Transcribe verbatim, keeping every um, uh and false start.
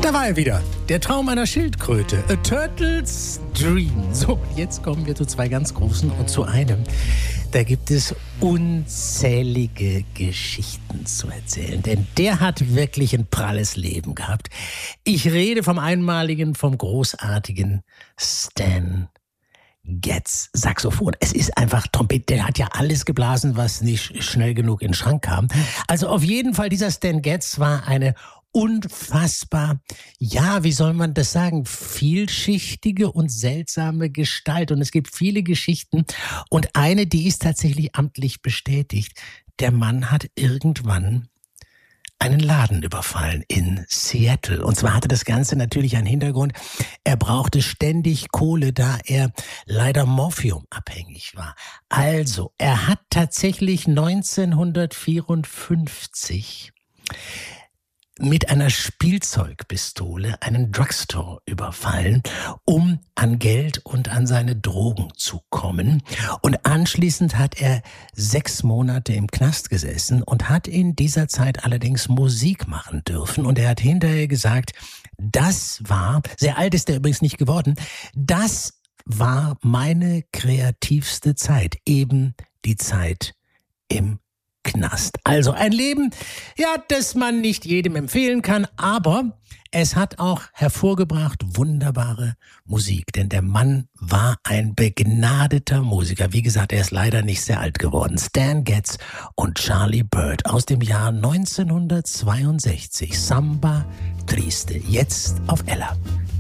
Da war er wieder, der Traum einer Schildkröte, A Turtle's Dream. So, jetzt kommen wir zu zwei ganz großen und zu einem. Da gibt es unzählige Geschichten zu erzählen, denn der hat wirklich ein pralles Leben gehabt. Ich rede vom einmaligen, vom großartigen Stan Getz, Saxophon. Es ist einfach Trompete, der hat ja alles geblasen, was nicht schnell genug in den Schrank kam. Also auf jeden Fall, dieser Stan Getz war eine unfassbar, ja, wie soll man das sagen, vielschichtige und seltsame Gestalt. Und es gibt viele Geschichten und eine, die ist tatsächlich amtlich bestätigt. Der Mann hat irgendwann einen Laden überfallen in Seattle. Und zwar hatte das Ganze natürlich einen Hintergrund. Er brauchte ständig Kohle, da er leider morphiumabhängig war. Also, er hat tatsächlich neunzehnhundertvierundfünfzig mit einer Spielzeugpistole einen Drugstore überfallen, um an Geld und an seine Drogen zu kommen. Und anschließend hat er sechs Monate im Knast gesessen und hat in dieser Zeit allerdings Musik machen dürfen. Und er hat hinterher gesagt, das war, sehr alt ist er übrigens nicht geworden, das war meine kreativste Zeit, eben die Zeit im Knast. Also ein Leben, ja, das man nicht jedem empfehlen kann, aber es hat auch hervorgebracht wunderbare Musik, denn der Mann war ein begnadeter Musiker. Wie gesagt, er ist leider nicht sehr alt geworden. Stan Getz und Charlie Byrd aus dem Jahr neunzehnhundertzweiundsechzig. Samba Triste, jetzt auf Ella.